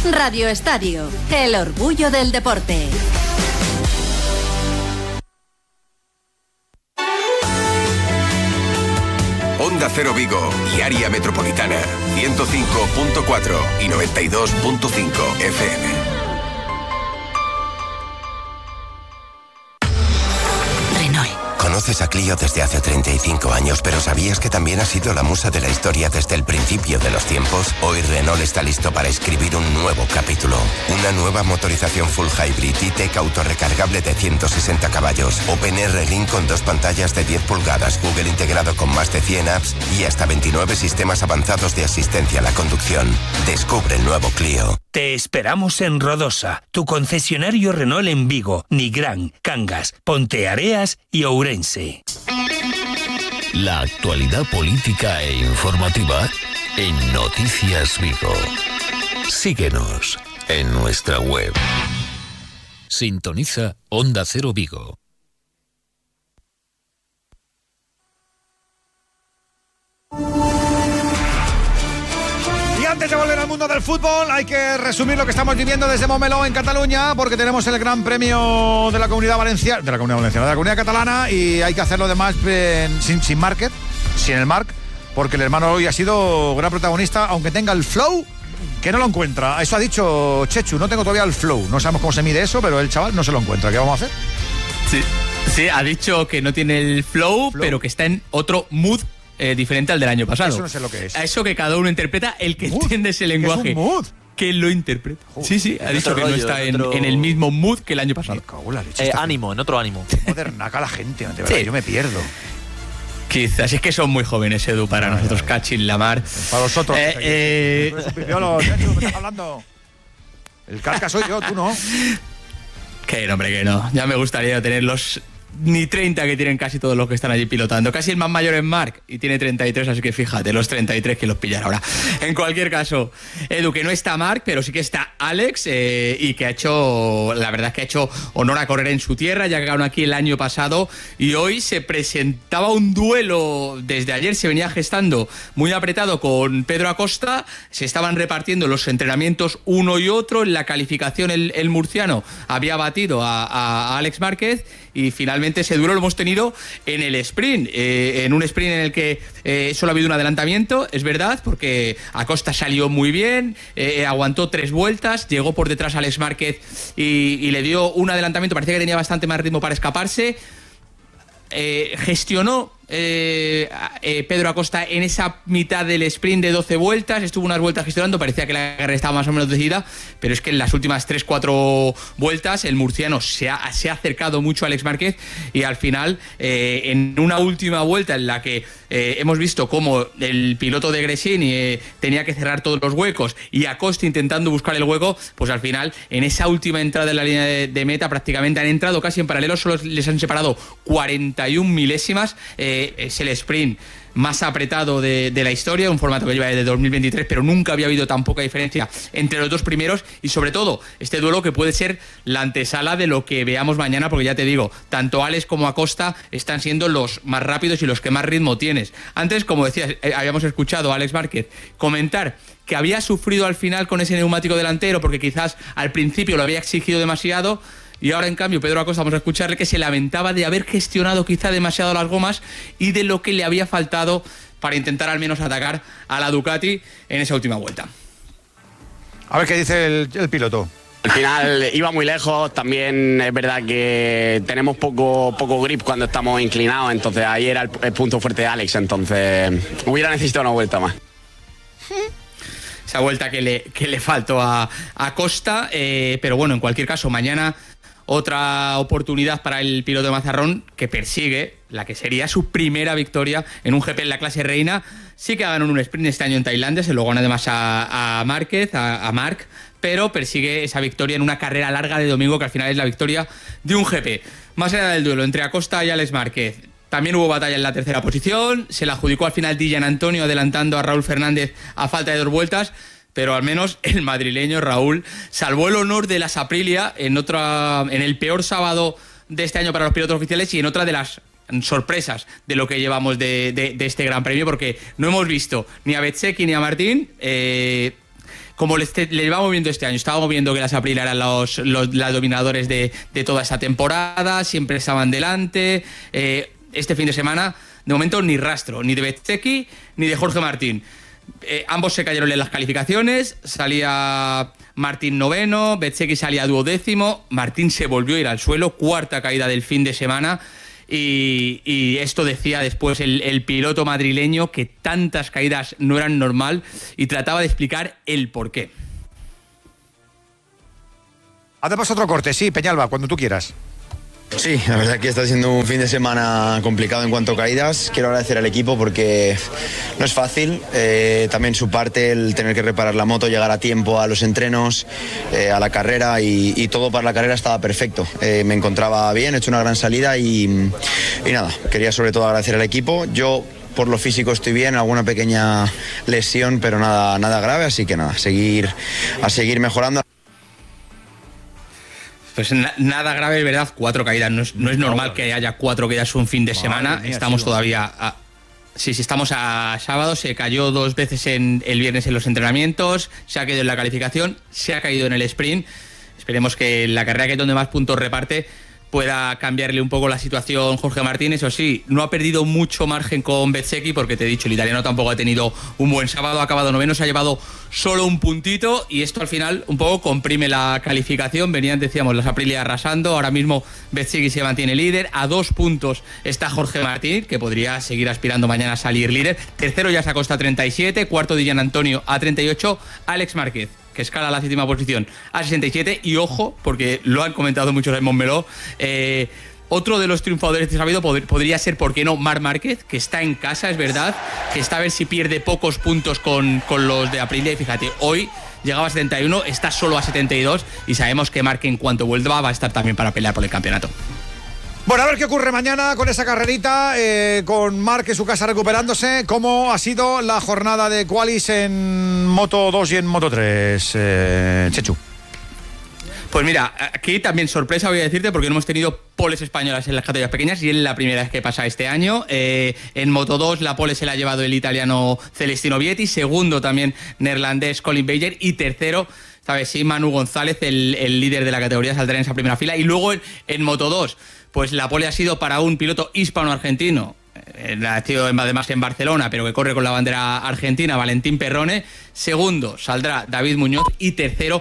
Radio Estadio, el orgullo del deporte. Onda Cero Vigo y área metropolitana, 105.4 y 92.5 FM. Conoces a Clio desde hace 35 años, pero ¿sabías que también ha sido la musa de la historia desde el principio de los tiempos? Hoy Renault está listo para escribir un nuevo capítulo. Una nueva motorización full hybrid E-Tech autorrecargable de 160 caballos. OpenR Link con 2 pantallas de 10 pulgadas, Google integrado con más de 100 apps y hasta 29 sistemas avanzados de asistencia a la conducción. Descubre el nuevo Clio. Te esperamos en Rodosa, tu concesionario Renault en Vigo, Nigrán, Cangas, Ponteareas y Ourense. La actualidad política e informativa en Noticias Vigo. Síguenos en nuestra web. Sintoniza Onda Cero Vigo. Antes de volver al mundo del fútbol, hay que resumir lo que estamos viviendo desde Montmeló en Cataluña, porque tenemos el Gran Premio de la Comunidad Valenciana, de la Comunidad Catalana, y hay que hacerlo además sin Márquez, sin el Marc, porque el hermano hoy ha sido gran protagonista, aunque tenga el flow, que no lo encuentra. Eso ha dicho Chechu, no tengo todavía el flow. No sabemos cómo se mide eso, pero el chaval no se lo encuentra. ¿Qué vamos a hacer? Sí, ha dicho que no tiene el flow, pero que está en otro mood diferente al del año pasado. Eso no sé lo que es. A eso que cada uno interpreta, el que entiende ese lenguaje. ¿Es un mood? Que lo interpreta. Sí, ha dicho que no está en el mismo mood que el año pasado. Me cago en la leche, ánimo, en otro ánimo. Modernaca la gente, de verdad, yo me pierdo. Quizás es que son muy jóvenes, Edu, para nosotros, Cachín, Lamar. Para vosotros. ¿Qué estás hablando? El carca soy yo, tú no. Que hombre, que no. Ya me gustaría tener los ni 30 que tienen casi todos los que están allí pilotando. Casi el más mayor es Marc y tiene 33, así que fíjate, los 33 que los pillan ahora. En cualquier caso, Edu, que no está Marc, pero sí que está Alex y que ha hecho, la verdad es que ha hecho honor a correr en su tierra, ya que ganó aquí el año pasado y hoy se presentaba un duelo, desde ayer se venía gestando muy apretado con Pedro Acosta, se estaban repartiendo los entrenamientos uno y otro, en la calificación el murciano había batido a Alex Márquez y finalmente ese duelo lo hemos tenido en el sprint, en un sprint en el que solo ha habido un adelantamiento, es verdad, porque Acosta salió muy bien, aguantó 3 vueltas, llegó por detrás a Alex Márquez y le dio un adelantamiento, parecía que tenía bastante más ritmo para escaparse, gestionó Pedro Acosta en esa mitad del sprint de 12 vueltas, estuvo unas vueltas gestionando, parecía que la carrera estaba más o menos decidida, pero es que en las últimas 3-4 vueltas el murciano se ha acercado mucho a Alex Márquez y al final en una última vuelta en la que hemos visto cómo el piloto de Gresini tenía que cerrar todos los huecos y Acosta intentando buscar el hueco, pues al final en esa última entrada en la línea de meta prácticamente han entrado casi en paralelo, solo les han separado 41 milésimas. Es el sprint más apretado de la historia, un formato que lleva desde 2023, pero nunca había habido tan poca diferencia entre los dos primeros y sobre todo este duelo que puede ser la antesala de lo que veamos mañana, porque ya te digo, tanto Alex como Acosta están siendo los más rápidos y los que más ritmo tienes. Antes, como decías, habíamos escuchado a Alex Márquez comentar que había sufrido al final con ese neumático delantero porque quizás al principio lo había exigido demasiado. Y ahora, en cambio, Pedro Acosta, vamos a escucharle que se lamentaba de haber gestionado quizá demasiado las gomas y de lo que le había faltado para intentar al menos atacar a la Ducati en esa última vuelta. A ver qué dice el piloto. Al final iba muy lejos, también es verdad que tenemos poco grip cuando estamos inclinados, entonces ahí era el punto fuerte de Alex, entonces hubiera necesitado una vuelta más. Esa vuelta que le faltó a Acosta, pero bueno, en cualquier caso, mañana otra oportunidad para el piloto de Mazarrón que persigue la que sería su primera victoria en un GP en la clase reina. Sí que ganó en un sprint este año en Tailandia, se lo gana además a Márquez, a Marc, pero persigue esa victoria en una carrera larga de domingo que al final es la victoria de un GP. Más allá del duelo entre Acosta y Alex Márquez, también hubo batalla en la tercera posición, se la adjudicó al final Dillan Antonio adelantando a Raúl Fernández a falta de 2 vueltas, pero al menos el madrileño Raúl salvó el honor de las Aprilia en el peor sábado de este año para los pilotos oficiales y en otra de las sorpresas de lo que llevamos de este Gran Premio, porque no hemos visto ni a Bezzecchi ni a Martín como le llevamos viendo este año. Estábamos viendo que las Aprilia eran los dominadores de toda esta temporada, siempre estaban delante. Este fin de semana, de momento, ni rastro, ni de Bezzecchi ni de Jorge Martín. Ambos se cayeron en las calificaciones, salía Martín noveno, Bezzecchi salía 12º, Martín se volvió a ir al suelo, cuarta caída del fin de semana. Y esto decía después el piloto madrileño, que tantas caídas no eran normal, y trataba de explicar el porqué. Hacemos otro corte, sí, Peñalba, cuando tú quieras. Sí, la verdad que está siendo un fin de semana complicado en cuanto a caídas. Quiero agradecer al equipo porque no es fácil. También su parte, el tener que reparar la moto, llegar a tiempo a los entrenos, a la carrera y todo para la carrera estaba perfecto. Me encontraba bien, he hecho una gran salida y nada, quería sobre todo agradecer al equipo. Yo por lo físico estoy bien, alguna pequeña lesión, pero nada grave, así que nada, a seguir mejorando. Pues nada grave, es verdad, 4 caídas. No es normal que haya 4 caídas un fin de semana. Mía, estamos sí, todavía sí, estamos a sábado. Se cayó 2 veces el viernes en los entrenamientos, se ha caído en la calificación, se ha caído en el sprint. Esperemos que en la carrera, que es donde más puntos reparte, pueda cambiarle un poco la situación Jorge Martín. Eso sí, no ha perdido mucho margen con Bezzecchi, porque te he dicho, el italiano tampoco ha tenido un buen sábado, ha acabado noveno, se ha llevado solo un puntito, y esto al final un poco comprime la calificación. Venían, decíamos, las Aprilia arrasando, ahora mismo Bezzecchi se mantiene líder, a 2 puntos está Jorge Martín, que podría seguir aspirando mañana a salir líder. Tercero ya se acosta a 37, cuarto Di Giannantonio a 38, Alex Márquez, que escala a la 7ª posición, a 67, y ojo, porque lo han comentado muchos en Montmeló, otro de los triunfadores de sábado podría ser, ¿por qué no?, Marc Márquez, que está en casa, es verdad, que está a ver si pierde pocos puntos con los de Aprilia, y fíjate, hoy llegaba a 71, está solo a 72, y sabemos que Marc, en cuanto vuelva, va a estar también para pelear por el campeonato. Bueno, a ver qué ocurre mañana con esa carrerita, con Marc en su casa recuperándose. ¿Cómo ha sido la jornada de qualis en Moto 2 y en Moto 3, Chechu? Pues mira, aquí también sorpresa, voy a decirte, porque no hemos tenido poles españolas en las categorías pequeñas, y es la primera vez que pasa este año. En Moto 2 la pole se la ha llevado el italiano Celestino Vietti, segundo también neerlandés Colin Bayer, y tercero, ¿sabes? Sí, Manu González, el líder de la categoría, saldrá en esa primera fila. Y luego en Moto 2, pues la pole ha sido para un piloto hispano-argentino, nacido además en Barcelona, pero que corre con la bandera argentina, Valentín Perrone. Segundo saldrá David Muñoz, y tercero